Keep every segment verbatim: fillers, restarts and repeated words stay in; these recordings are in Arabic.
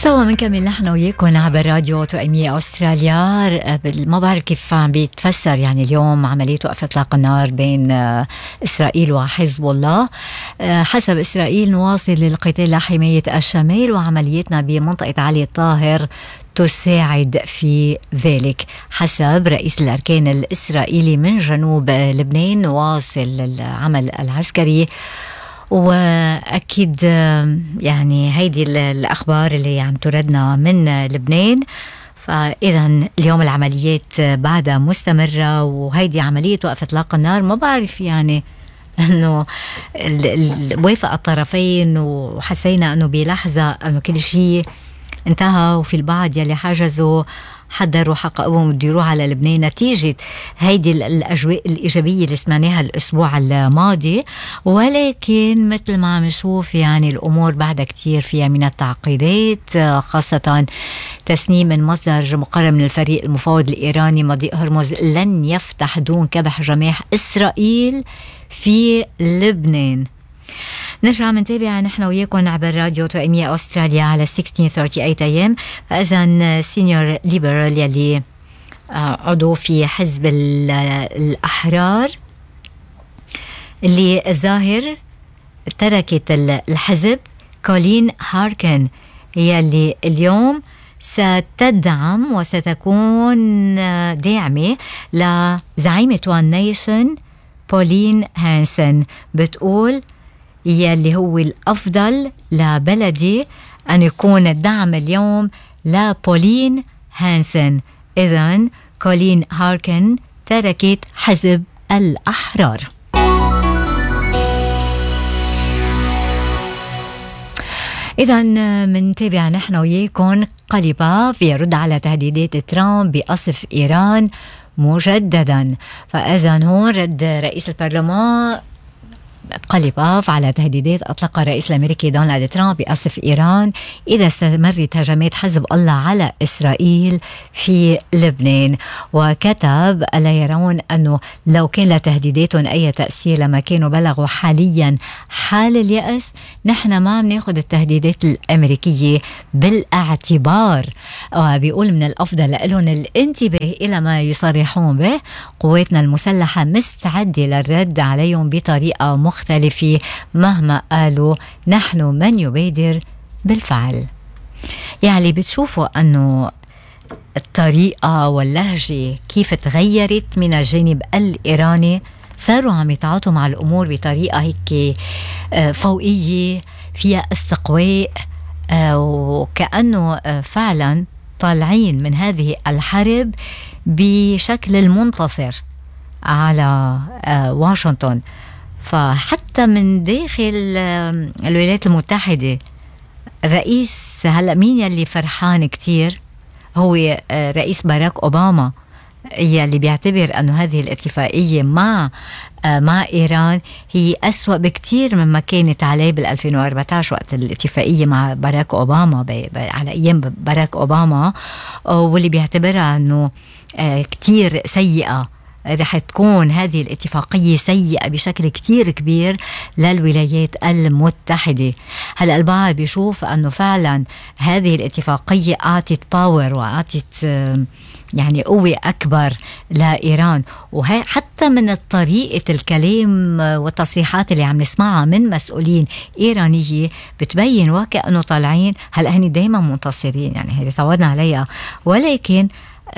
سوا بنكمل نحن وياكم عبر راديو توأمية أستراليا. ما بعرف كيف عم بيتفسر يعني اليوم عملية وقف إطلاق النار بين إسرائيل وحزب الله. حسب إسرائيل نواصل القتال لحماية الشمال وعمليتنا بمنطقة علي الطاهر تساعد في ذلك. حسب رئيس الأركان الإسرائيلي من جنوب لبنان نواصل العمل العسكري، وأكيد يعني هيدي الأخبار اللي عم تردنا من لبنان. فإذا اليوم العمليات بعدها مستمرة، وهيدي عملية وقف إطلاق النار ما بعرف يعني أنه وافق الطرفين وحسينا أنه بلحظة أنه كل شيء انتهى، وفي البعض يلي حجزوا حضروا حققوهم وديروا على لبنان نتيجة هيدي الأجواء الإيجابية اللي سمعناها الأسبوع الماضي. ولكن مثل ما عم نشوف يعني الأمور بعدها كتير فيها من التعقيدات، خاصة تسنيم من مصدر مقرب من الفريق المفاوض الإيراني مضيق هرمز لن يفتح دون كبح جماح إسرائيل في لبنان. نرجع منتابع نحن وياكم عبر راديو توأمية أستراليا على ستة عشر ثلاثين إيه أم. فإذا سينيور ليبرال يلي عضو في حزب الأحرار اللي ظاهر تركت الحزب، كولين هاركن يلي اليوم ستدعم وستكون داعمة لزعيمة وان نيشن بولين هانسن. بتقول يلي هو الأفضل لبلدي أن يكون الدعم اليوم لبولين هانسن. إذن كولين هاركن تركت حزب الأحرار. إذن منتابع نحن وياكم قليباف يرد على تهديدات ترامب بقصف إيران مجددا. فإذن هون رد رئيس البرلمان قليباف على تهديدات أطلقها الرئيس الأمريكي دونالد ترامب بقصف إيران إذا استمرت هجمات حزب الله على إسرائيل في لبنان. وكتب: ألا يرون أنه لو كان لتهديداتهم أي تأثير لما كانوا بلغوا حاليا حال اليأس؟ نحن ما عم ناخد التهديدات الأمريكية بالاعتبار. وبيقول من الأفضل لهم الانتباه إلى ما يصرحون به. قواتنا المسلحة مستعدة للرد عليهم بطريقة مختلفة مختلفة مهما قالوا، نحن من يبادر بالفعل. يعني بتشوفوا أنه الطريقة واللهجة كيف تغيرت من الجانب الإيراني، صاروا عم يتعاطوا مع الأمور بطريقة هيك فوقية فيها استقواء، وكأنه فعلا طالعين من هذه الحرب بشكل المنتصر على واشنطن. فحتى من داخل الولايات المتحدة الرئيس هلأ مين يلي فرحان كتير هو رئيس باراك أوباما، يلي بيعتبر أنه هذه الاتفاقية مع مع إيران هي أسوأ بكتير مما كانت عليه بالألفين وأربعة عشر وقت الاتفاقية مع باراك أوباما على أيام باراك أوباما، واللي بيعتبرها أنه كتير سيئة. رح تكون هذه الاتفاقية سيئة بشكل كتير كبير للولايات المتحدة. هلأ البعض بيشوف أنه فعلا هذه الاتفاقية أعطت باور وأعطت يعني قوة أكبر لإيران. وهي حتى من طريقة الكلام والتصريحات اللي عم نسمعها من مسؤولين إيرانيين بتبين وكأنه طالعين هلأ هني دايما منتصرين، يعني هذه تعودنا عليها. ولكن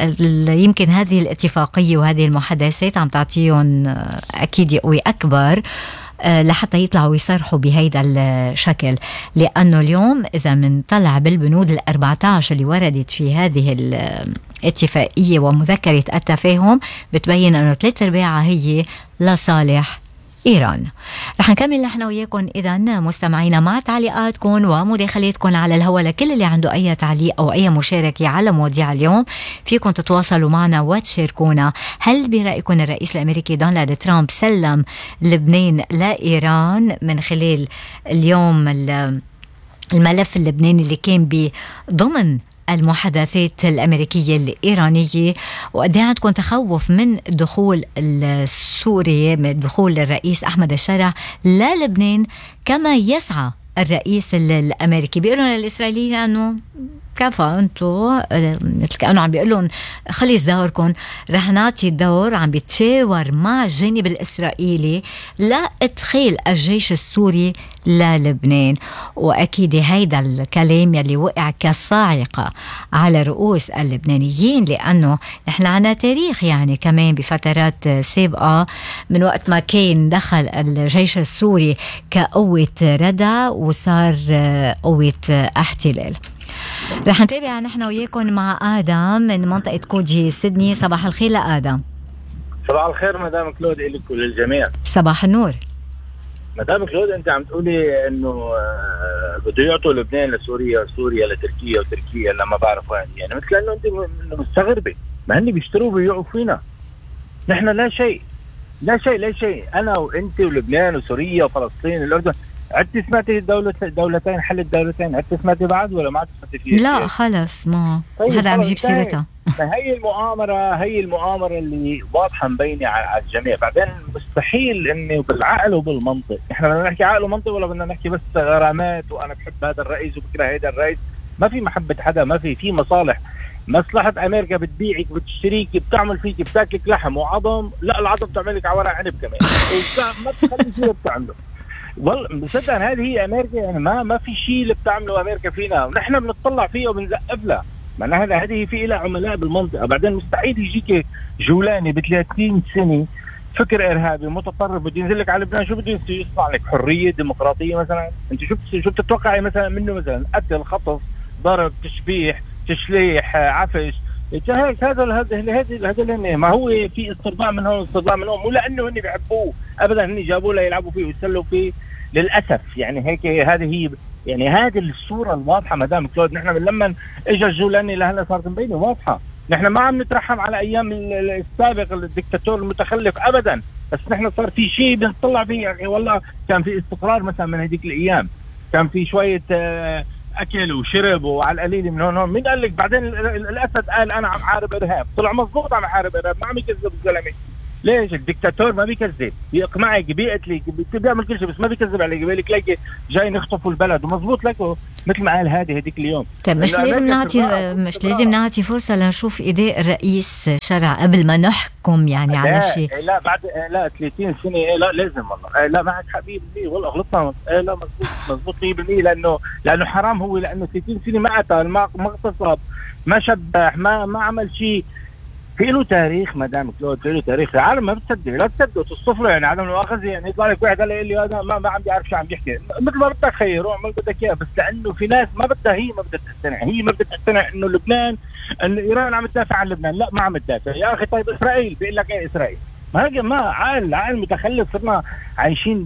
يمكن هذه الاتفاقية وهذه المحادثات عم تعطيهم أكيد قوة أكبر لحتى يطلعوا ويصرحوا بهيدا الشكل. لأنه اليوم إذا منطلع بالبنود الأربعة عشر اللي وردت في هذه الاتفاقية ومذكرة التفاهم بتبين أنه ثلاث أرباعها هي لصالح إيران. رح نكمل نحن وياكم إذا مستمعينا مع تعليقاتكم ومداخلاتكم على الهواء. لكل اللي عنده أي تعليق أو أي مشاركة على مواضيع اليوم فيكم تتواصلوا معنا وتشاركونا. هل برأيكم الرئيس الأمريكي دونالد ترامب سلم لبنان لإيران من خلال اليوم الملف اللبناني اللي كان بضمن المحادثات الأمريكية الإيرانية؟ وقد عندكم تخوف من دخول السوري من دخول الرئيس أحمد الشرع للبنان كما يسعى الرئيس الأمريكي؟ بيقولون الإسرائيليين أنه كفى انتو مثل كأنه عم بيقولون خلص دوركم، رح نعطي الدور. عم بيتشاور مع الجانب الإسرائيلي لإدخال الجيش السوري للبنان. وأكيد هيدا الكلام يلي وقع كالصاعقة على رؤوس اللبنانيين، لأنه نحن عنا تاريخ يعني كمان بفترات سابقة من وقت ما كان دخل الجيش السوري كقوة ردع وصار قوة احتلال. رح نتابع نحن وياكم مع آدم من منطقة كوجي سيدني. صباح الخير لآدم. صباح الخير مدام كلود إلك وللجميع. صباح النور مدام كلود. انت عم تقولي انه بده يعطوا لبنان لسوريا، سوريا لتركيا، وتركيا لما بعرف وين، يعني مثل انه انت مستغربه، ما هن بيشتروا بيبيعوا فينا، نحن لا شيء لا شيء لا شيء. انا وانت ولبنان وسوريا وفلسطين والاردن. عدت سمعتي دولة دولتين حل الدولتين؟ عدت سمعتي بعد ولا ما عدت سمعتي فيها؟ لا خلص ما هذا عم يجيب سيرتها. هي المؤامرة هي المؤامرة اللي واضحة مبينة على الجميع. بعدين مستحيل اني بالعقل وبالمنطق، احنا بدنا نحكي عقل ومنطق ولا بدنا نحكي بس غرامات وانا بحب هذا الرئيس وبكره هذا الرئيس؟ ما في محبة حدا، ما في في مصالح. مصلحة امريكا بتبيعك بتشتريك بتعمل فيك بتاكلك لحم وعظم، لا العظم بتعملك على ورق عنب كمان ما تخلي شيء بتعمله. والله مصدق هذه هي امريكا، يعني ما ما في شيء اللي بتعمله امريكا فينا ونحن بنطلع فيها وبنزقف لها. معناها هذا هذه في لها عملاء بالمنطقه. بعدين مستحيل يجيك جولاني ب ثلاثين سنه فكر ارهابي متطرف بده ينزل لك على لبنان، شو بده يصنع لك؟ حريه ديمقراطيه مثلا؟ انت شو شو بتتوقعي مثلا منه؟ مثلا قتل، خطف، ضرب، تشبيح، تشليح، عفش، هيك هذا هذا هذا ما هو في استرضاء من هون استرضاء من هون، مو لانه هن بيحبوه ابدا، هن جابوه ليلعبوا فيه ويتسلوا فيه للاسف. يعني هيك هذه هي، يعني هذه الصوره الواضحه مدام كلود. نحن من لما اجى الجولاني لهلا صارت مبينه واضحه. نحن ما عم نترحم على ايام السابق الدكتاتور المتخلف ابدا، بس نحن صار في شيء بنطلع فيه. يعني والله كان في استقرار مثلا من هذيك الايام، كان في شويه اكل وشرب وعلى القليل من هون هون. مين قال لك بعدين الاسد قال انا عم حارب ارهاب؟ طلع مضبوط عم حارب ارهاب، ما عم يكذب الزلمه. ليش؟ الدكتاتور ما بيكذب، بيقمعك، بيقتلك، بيعمل كل شيء، بس ما بيكذب عليك. بيقول لك لك جاي نخطفوا البلد ومضبوط لك مثل ما قال هادي هذيك اليوم. طيب مش لازم نعطي مش لازم نعطي فرصه لنشوف اداء الرئيس شرع قبل ما نحكم يعني على شيء؟ لا بعد لا ثلاثين سنه لا لازم والله. لا معك حبيبي والله غلطنا. لا مضبوط مضبوط مية بالمية. لانه لانه حرام هو، لانه ثلاثين سنه ما قتل، ما ما اغتصب، ما شبح، ما ما عمل شيء. في له تاريخ مدام كلود، في له تاريخ. العالم ما بتصدق، لا تصدقوا تصفروا. يعني عدم المؤاخذه، يعني يطلع لك واحد هلا يقول لي هذا ما, ما عم بيعرف شو عم بيحكي، مثل ما بدك خير واعمل بدك اياه. بس لانه في ناس ما بدها، هي ما بدها تقتنع، هي ما بدها تقتنع انه لبنان، انه ايران عم تدافع عن لبنان. لا ما عم تدافع يا اخي. طيب اسرائيل بيقول لك ايه اسرائيل؟ ما هيك ما عقل عقل متخلف. صرنا عايشين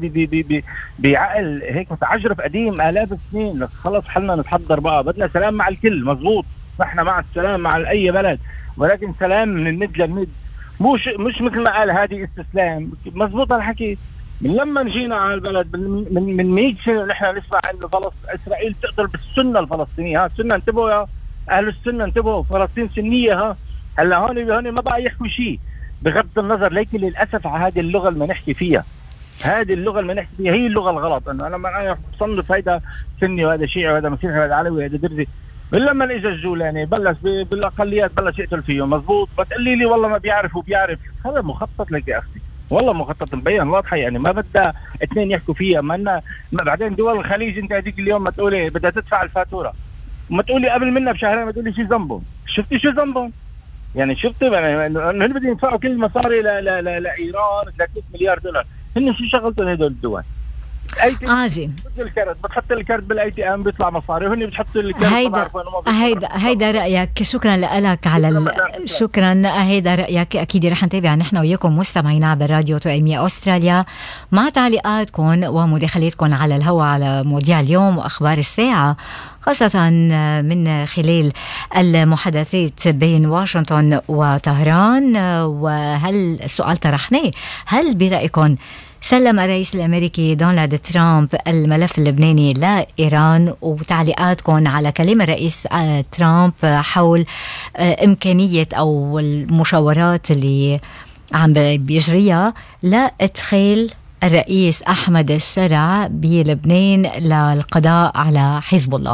بعقل هيك متعجرف قديم آلاف السنين. خلص حلنا نتحضر بقى، بدنا سلام مع الكل. مزبوط، نحن مع السلام مع اي بلد، ولكن سلام من الند للند، مش مش مثل ما قال هذه استسلام. مزبوط الحكي. من لما جينا على البلد من من مئة سنه نحن نسمع انه فلسطين اسرائيل تقتل بالسنه الفلسطينيه. ها السنه انتبهوا يا اهل السنه، انتبهوا، فلسطين سنيه. ها هلا هون هون ما بقى يحكوا شيء بغض النظر. لكن للاسف على هذه اللغه اللي نحكي فيها، هذه اللغه اللي نحكي فيها هي اللغه الغلط. انه انا ما بصنف هذا سني وهذا شيعي وهذا مسيحي وهذا علوي وهذا درزي. من لما اجى الجولاني بلش بالاقليات بلش يقتل فيهم. مزبوط. بتقولي لي والله ما بيعرف وبيعرف، هذا مخطط لك يا اختي، والله مخطط مبين واضحه. يعني ما بدها اثنين يحكوا فيها. ما بعدين دول الخليج انت هذيك اليوم ما تقولي بدها تدفع الفاتوره، وما تقولي قبل منها بشهرين ما تقولي شو ذنبهم. شفتي شو ذنبهم؟ يعني شفتي انه هن بدهم يدفعوا كل المصاري لايران ثلاثمئة مليار دولار. هن شو شغلتهم هدول الدول؟ عظيم. الكارت بتحط الكارت بالاي تي ام بيطلع مصاري، وهن بتحطوا الكارت. هيدا هيدا هيدا رايك. شكرا لك على ال... شكرا. هيدا رايك. اكيد رح نتابع نحن وياكم مستمعينا على راديو توأمية استراليا مع تعليقاتكم ومداخلاتكم على الهواء على مواضيع اليوم واخبار الساعه، خاصة من خلال المحادثات بين واشنطن وطهران. وهل السؤال طرحناه، هل برأيكم سلم الرئيس الأمريكي دونالد ترامب الملف اللبناني لإيران؟ وتعليقاتكم على كلام الرئيس ترامب حول إمكانية أو المشاورات اللي عم بيجريها لإدخال الرئيس أحمد الشرع بلبنان للقضاء على حزب الله.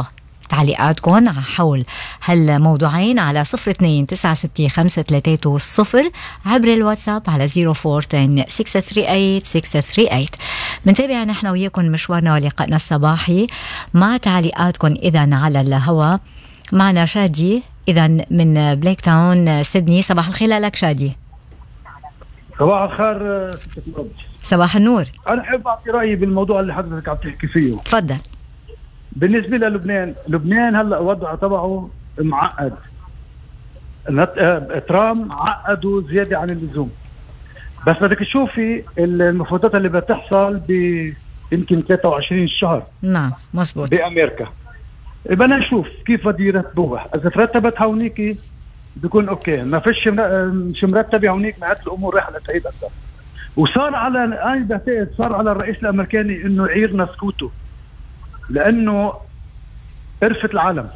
تعليقاتكم حول هالموضوعين على صفر اثنين تسعة ستة خمسة ثلاثة صفر عبر الواتساب على صفر أربعة عشرة ستة ثلاثة ثمانية ستة ثلاثة ثمانية. منتابع نحن وياكم مشوارنا ولقائنا الصباحي مع تعليقاتكم إذن على الهواء. معنا شادي إذن من بليك تاون سيدني. صباح الخير لك شادي. صباح الخير ست مربج. صباح النور. أنا أحب أعطي رأيي بالموضوع اللي حضرتك عم تحكي فيه. تفضل. بالنسبة للبنان، لبنان هلا وضعه تبعه معقد. ترامب عقده زيادة عن اللزوم. بس بدك تشوفي المفاوضات اللي بتحصل ب يمكن ثلاثة وعشرين شهر. نعم مزبوط. بأمريكا. بدنا نشوف كيف بده يرتبوها. إذا ترتبت هونيكي بيكون أوكي، ما فيش مش مرتبة هونيك معنات الأمور رايحة لتعيد أكثر. وصار على أنا بعتقد صار على الرئيس الأمريكاني إنه يعيرنا سكوته، لأنه قرفت العالم.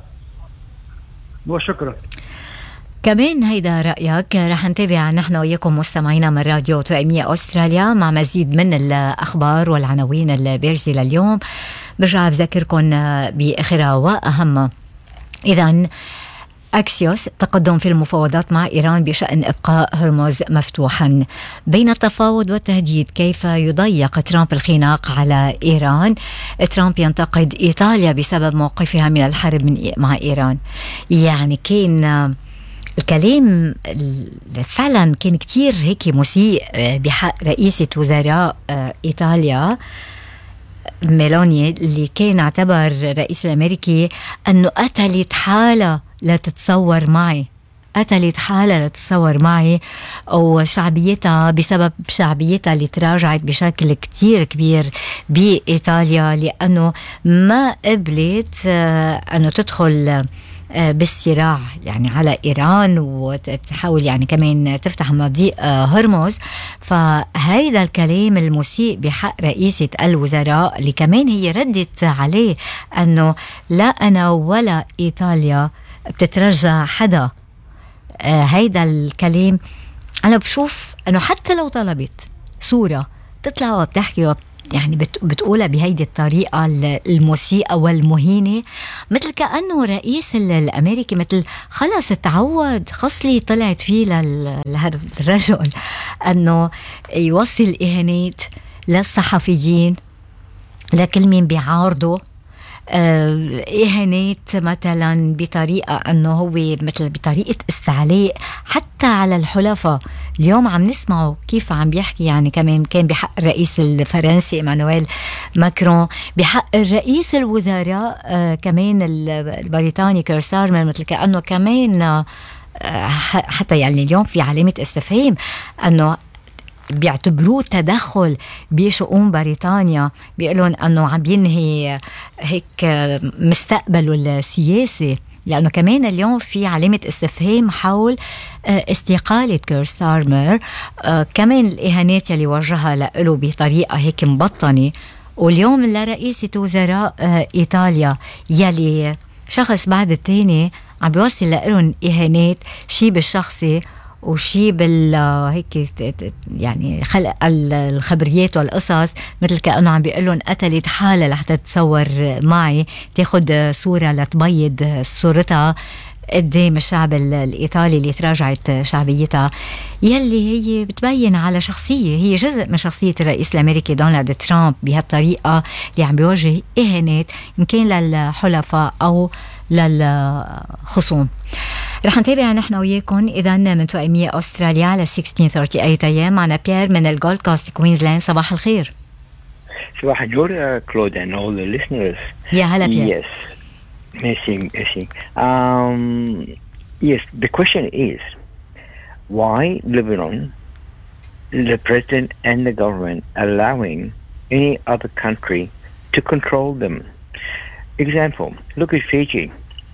وشكرا. كمان هيدا رأيك. رح نتابع نحن وياكم مستمعينا من راديو توأمية أستراليا مع مزيد من الأخبار والعناوين البارزة لليوم. برجع بذكركم بآخرها وأهم. إذن أكسيوس تقدم في المفاوضات مع إيران بشأن إبقاء هرمز مفتوحا. بين التفاوض والتهديد كيف يضيق ترامب الخناق على إيران. ترامب ينتقد إيطاليا بسبب موقفها من الحرب من مع إيران. يعني كان الكلام فعلا كان كتير هيك مسيء بحق رئيسة وزراء إيطاليا ميلوني، اللي كان اعتبر الرئيس الأمريكي أنه قتلت حالة لا تتصور معي قتلت حالة لا تتصور معي وشعبيتها بسبب شعبيتها اللي تراجعت بشكل كتير كبير بإيطاليا، لأنه ما قبلت أنه تدخل بالصراع يعني على إيران وتحاول يعني كمان تفتح مضيق هرمز. فهيدا الكلام المسيء بحق رئيسة الوزراء اللي كمان هي ردت عليه أنه لا أنا ولا إيطاليا بتترجع حدا. هيدا الكلام أنا بشوف أنه حتى لو طلبت صورة تطلع وبتحكي يعني بتقولها بهيدي الطريقة المسيئة والمهينة، مثل كأنه رئيس الأمريكي مثل خلص تعود خصلي طلعت فيه لهذا الرجل أنه يوصل إهانات للصحفيين لكل مين بيعارضه. إهانات مثلا بطريقة أنه هو مثل بطريقة استعلاء حتى على الحلفاء. اليوم عم نسمعه كيف عم بيحكي يعني كمان كان بحق الرئيس الفرنسي إيمانويل ماكرون، بحق الرئيس الوزراء آه كمان البريطاني كير ستارمر، مثل كأنه كمان آه حتى يعني اليوم في علامة استفهام أنه بيعتبروه تدخل بشؤون بريطانيا، بيقولون أنه عم ينهي هيك مستقبله السياسي، لأنه كمان اليوم في علامة استفهام حول استقالة كير ستارمر. كمان الإهانات اللي وجهها له بطريقة هيك مبطنة. واليوم لرئيسة وزراء إيطاليا يلي شخص بعد التاني عم بيوصل لهم إهانات شي بالشخصي وشي بال هيك يعني خلق الخبريات والقصص، مثل كأنه عم بيقولون قتلت حالة لحتى تتصور معي تاخد صورة لتبيض صورتها قدام الشعب الإيطالي اللي تراجعت شعبيتها، يلي هي بتبين على شخصية هي جزء من شخصية الرئيس الأمريكي دونالد ترامب بهالطريقة اللي عم بيوجه إهانات إن كان للحلفاء أو للخصوم. رح نتابع نحن وياكم إذا من توأمية أستراليا على ستة عشر ثلاثة وثلاثين أيام. معنا بيير من الجولد كوست كوينزلاند. صباح الخير. صباح النور كلود and all the listeners. يا هلا بيير. Yes. Merci, merci. Um, yes, the question is, why Lebanon, the president and the government allowing any other country to control them? Example, look at Fiji.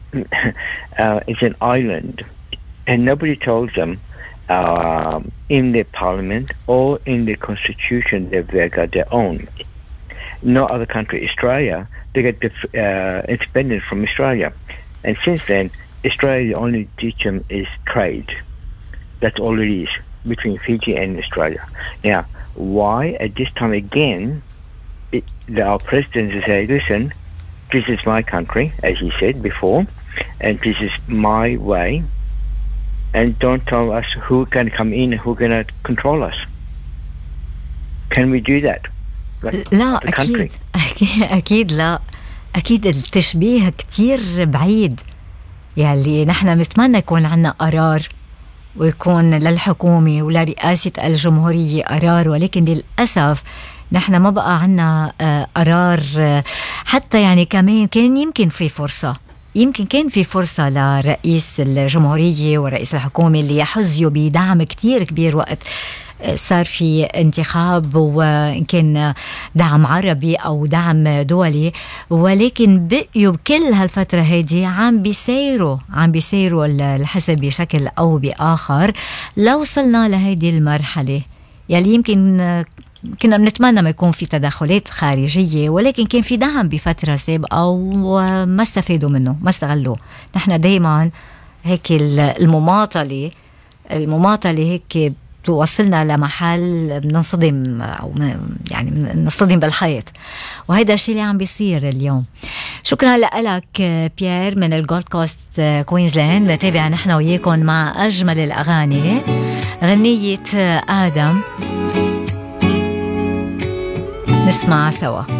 uh, it's an island, and nobody tells them uh, in their parliament or in their constitution that they got their own. No other country. Australia, they get the, uh, independence from Australia, and since then, Australia the only teach them is trade. That's all it is between Fiji and Australia. Now, why at this time again, it, the, our president say, listen, this is my country, as he said before, and this is my way, and don't tell us who can come in, who can control us. Can we do that? Like لا the country? أكيد أكيد أكيد لا أكيد التشبيه كتير بعيد. يعني نحن نتمنى يكون عنا قرار ويكون للحكومة ولرئاسة الجمهورية قرار، ولكن للأسف نحن ما بقى عنا قرار. حتى يعني كمان كان يمكن في فرصة يمكن كان في فرصة لرئيس الجمهورية ورئيس الحكومة اللي يحظوا بدعم كتير كبير وقت صار في انتخاب، وإن كان دعم عربي أو دعم دولي، ولكن بقيوا بكل هالفترة هذه عم بيسيروا عم بيسيروا الحسب بشكل أو بآخر. لو وصلنا لهذه المرحلة يلي يمكن كنا بنتمنى ما يكون في تدخلات خارجية، ولكن كان في دعم بفترة سابقة وما استفادوا منه، ما استغلوه. نحن دايما هيك المماطلة المماطلة هيك توصلنا لمحل بننصدم أو يعني بنصطدم بالحيط، وهذا الشيء اللي عم بيصير اليوم. شكرا لك بيير من الجولد كوست كوينزلاند. بنتابع نحن وياكم مع أجمل الأغاني. غنية آدم نسمع سوا.